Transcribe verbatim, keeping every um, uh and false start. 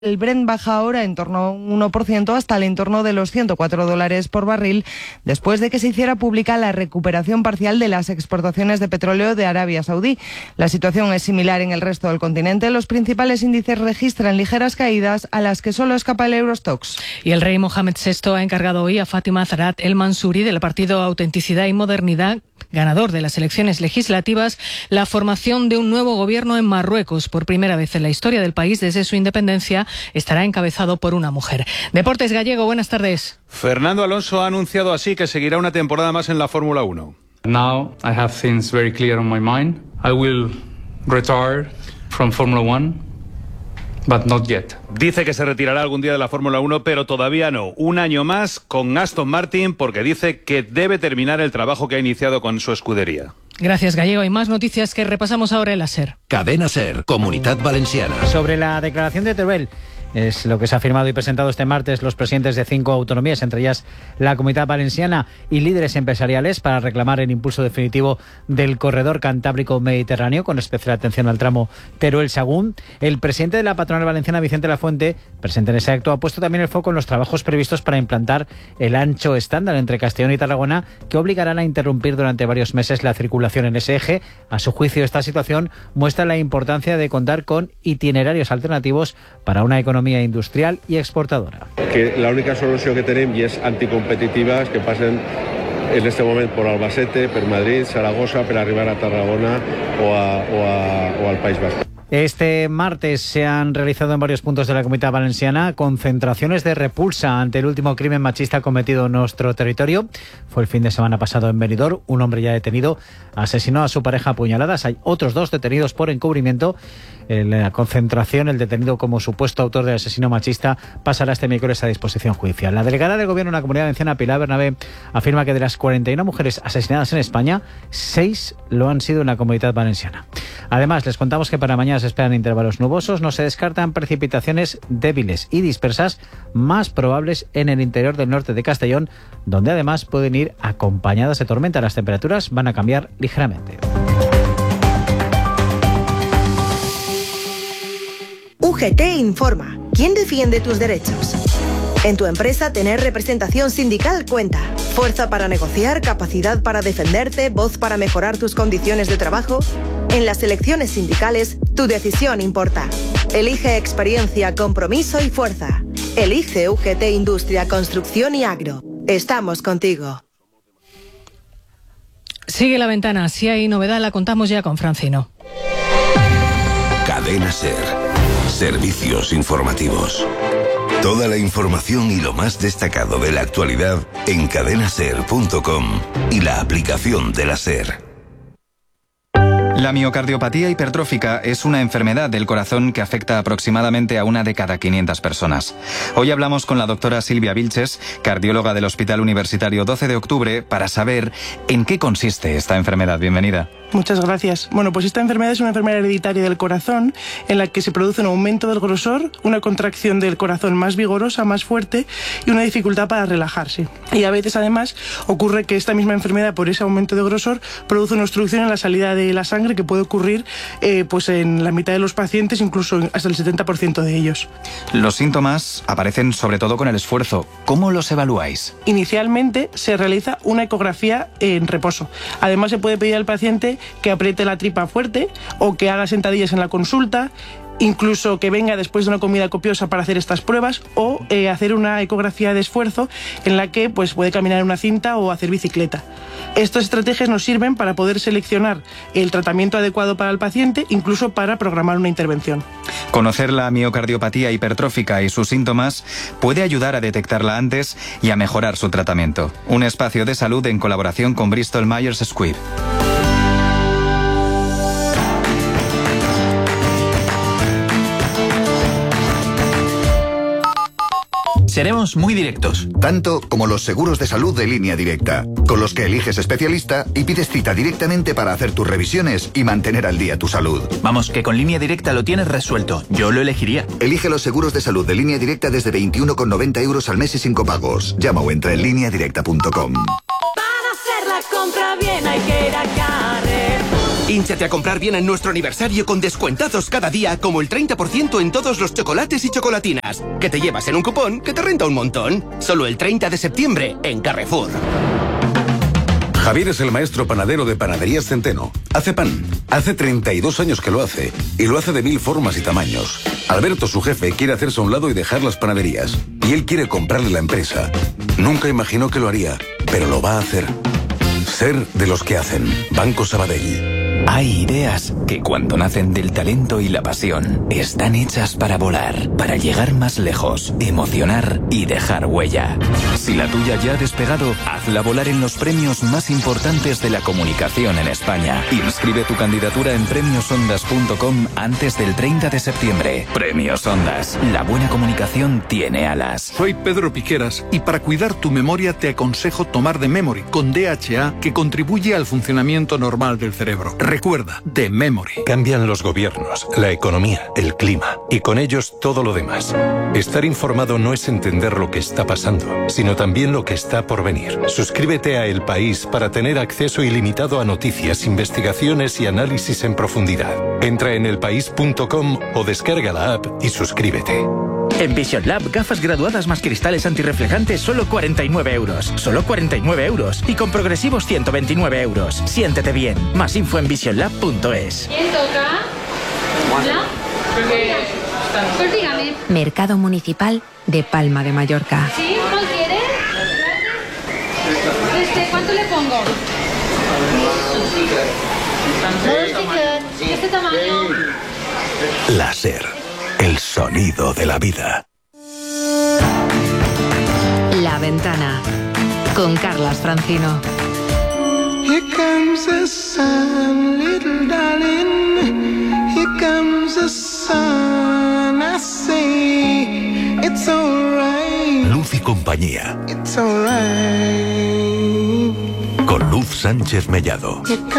El Brent baja ahora en torno a un uno por ciento hasta el entorno de los ciento cuatro dólares por barril, después de que se hiciera pública la recuperación parcial de las exportaciones de petróleo de Arabia Saudí. La situación es similar en el resto del continente. Los principales índices registran ligeras caídas, a las que solo escapa el Eurostoxx. Y el rey Mohamed sexto ha encargado hoy a Fátima Zahrat El Mansouri, del partido Autenticidad y Modernidad, ganador de las elecciones legislativas, la formación de un nuevo gobierno en Marruecos. Por primera vez en la historia del país, desde su independencia, estará encabezado por una mujer. Deportes Gallego, buenas tardes. Fernando Alonso ha anunciado así que seguirá una temporada más en la Fórmula uno. Now I have things very clear on my mind. I will retire from Formula One, but not yet. Dice que se retirará algún día de la Fórmula uno, pero todavía no. Un año más con Aston Martin, porque dice que debe terminar el trabajo que ha iniciado con su escudería. Gracias, Gallego. Hay más noticias que repasamos ahora en la SER. Cadena SER, Comunitat Valenciana. Sobre la declaración de Teruel, es lo que se ha firmado y presentado este martes los presidentes de cinco autonomías, entre ellas la Comunitat Valenciana, y líderes empresariales para reclamar el impulso definitivo del corredor cantábrico mediterráneo, con especial atención al tramo Teruel-Sagún. El presidente de la patronal valenciana, Vicente Lafuente, presente en ese acto, ha puesto también el foco en los trabajos previstos para implantar el ancho estándar entre Castellón y Tarragona, que obligarán a interrumpir durante varios meses la circulación en ese eje. A su juicio, esta situación muestra la importancia de contar con itinerarios alternativos para una economía industrial y exportadora. Que la única solució que tenim, i és anticompetitiva, és que passen en este moment per Albacete, per Madrid, Zaragoza, per arribar a Tarragona o, a, o, a, o al País Vasco. Este martes se han realizado en varios puntos de la Comunidad Valenciana concentraciones de repulsa ante el último crimen machista cometido en nuestro territorio. Fue el fin de semana pasado en Benidorm. Un hombre ya detenido asesinó a su pareja a puñaladas. Hay otros dos detenidos por encubrimiento. En la concentración, el detenido como supuesto autor del asesino machista pasará este miércoles a disposición judicial. La delegada del Gobierno en la Comunidad Valenciana, Pilar Bernabé, afirma que de las cuarenta y una mujeres asesinadas en España, seis lo han sido en la Comunidad Valenciana. Además, les contamos que para mañana se esperan intervalos nubosos, no se descartan precipitaciones débiles y dispersas, más probables en el interior del norte de Castellón, donde además pueden ir acompañadas de tormenta. Las temperaturas van a cambiar ligeramente. U G T informa. ¿Quién defiende tus derechos? En tu empresa, tener representación sindical cuenta. Fuerza para negociar, capacidad para defenderte, voz para mejorar tus condiciones de trabajo. En las elecciones sindicales, tu decisión importa. Elige experiencia, compromiso y fuerza. Elige U G T Industria, Construcción y Agro. Estamos contigo. Sigue la ventana. Si hay novedad, la contamos ya con Francino. Cadena SER. Servicios informativos. Toda la información y lo más destacado de la actualidad en cadena ser punto com y la aplicación de la SER. La miocardiopatía hipertrófica es una enfermedad del corazón que afecta aproximadamente a una de cada quinientas personas. Hoy hablamos con la doctora Silvia Vilches, cardióloga del Hospital Universitario doce de octubre, para saber en qué consiste esta enfermedad. Bienvenida. Muchas gracias. Bueno, pues esta enfermedad es una enfermedad hereditaria del corazón en la que se produce un aumento del grosor, una contracción del corazón más vigorosa, más fuerte y una dificultad para relajarse. Y a veces además ocurre que esta misma enfermedad, por ese aumento de grosor, produce una obstrucción en la salida de la sangre que puede ocurrir eh, pues en la mitad de los pacientes, incluso hasta el setenta por ciento de ellos. Los síntomas aparecen sobre todo con el esfuerzo. ¿Cómo los evaluáis? Inicialmente se realiza una ecografía en reposo. Además se puede pedir al paciente que apriete la tripa fuerte o que haga sentadillas en la consulta, incluso que venga después de una comida copiosa para hacer estas pruebas, o eh, hacer una ecografía de esfuerzo en la que pues, puede caminar en una cinta o hacer bicicleta. Estas estrategias nos sirven para poder seleccionar el tratamiento adecuado para el paciente, incluso para programar una intervención. Conocer la miocardiopatía hipertrófica y sus síntomas puede ayudar a detectarla antes y a mejorar su tratamiento. Un espacio de salud en colaboración con Bristol Myers Squibb. Seremos muy directos. Tanto como los seguros de salud de Línea Directa, con los que eliges especialista y pides cita directamente para hacer tus revisiones y mantener al día tu salud. Vamos, que con Línea Directa lo tienes resuelto. Yo lo elegiría. Elige los seguros de salud de Línea Directa desde veintiuno con noventa euros al mes y sin copagos. Llama o entra en línea directa punto com. Para hacer la compra bien hay que ir a Carrefour. Hínchate a comprar bien en nuestro aniversario con descuentazos cada día, como el treinta por ciento en todos los chocolates y chocolatinas, que te llevas en un cupón que te renta un montón. Solo el treinta de septiembre en Carrefour. Javier es el maestro panadero de Panaderías Centeno. Hace pan. Hace treinta y dos años que lo hace. Y lo hace de mil formas y tamaños. Alberto, su jefe, quiere hacerse a un lado y dejar las panaderías. Y él quiere comprarle la empresa. Nunca imaginó que lo haría, pero lo va a hacer. Ser de los que hacen. Banco Sabadell. Hay ideas que cuando nacen del talento y la pasión están hechas para volar, para llegar más lejos, emocionar y dejar huella. Si la tuya ya ha despegado, hazla volar en los premios más importantes de la comunicación en España. Inscribe tu candidatura en premios ondas punto com antes del treinta de septiembre. Premios Ondas. La buena comunicación tiene alas. Soy Pedro Piqueras y para cuidar tu memoria te aconsejo tomar The Memory con D H A, que contribuye al funcionamiento normal del cerebro. Recuerda, The Memory. Cambian los gobiernos, la economía, el clima y con ellos todo lo demás. Estar informado no es entender lo que está pasando, sino también lo que está por venir. Suscríbete a El País para tener acceso ilimitado a noticias, investigaciones y análisis en profundidad. Entra en el país punto com o descarga la app y suscríbete. En Vision Lab, gafas graduadas más cristales antirreflejantes, solo cuarenta y nueve euros. Solo cuarenta y nueve euros. Y con progresivos ciento veintinueve euros. Siéntete bien. Más info en vision lab punto es. ¿Quién toca? ¿Hola? Pues dígame. Mercado Municipal de Palma de Mallorca. ¿Sí? ¿Cuál quieres? Este, ¿cuánto le pongo? Dos ¿este tamaño? Láser. El sonido de la vida. La Ventana con Carlas Francino. Here comes the sun, little darling. Here comes the sun. I say it's alright. Luz y compañía. It's alright. Con Luz Sánchez Mellado.